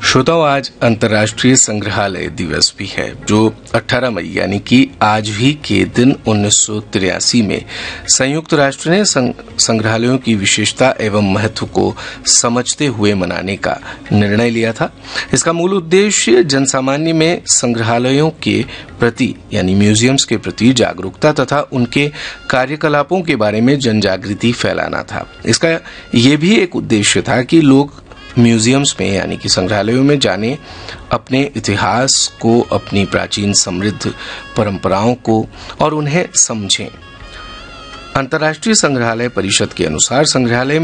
श्रोताओं, आज अंतर्राष्ट्रीय संग्रहालय दिवस भी है, जो 18 मई यानी कि आज ही के दिन 1983 में संयुक्त राष्ट्र ने संग्रहालयों की विशेषता एवं महत्व को समझते हुए मनाने का निर्णय लिया था। इसका मूल उद्देश्य जनसामान्य में संग्रहालयों के प्रति यानी म्यूजियम्स के प्रति जागरूकता तथा उनके कार्यकलापों के बारे में जनजागृति फैलाना था। इसका ये भी एक उद्देश्य था कि लोग म्यूजियम्स में यानी कि संग्रहालयों में जाने, अपने इतिहास को, अपनी प्राचीन समृद्ध परंपराओं को और उन्हें समझें। अंतर्राष्ट्रीय संग्रहालय परिषद के अनुसार संग्रहालय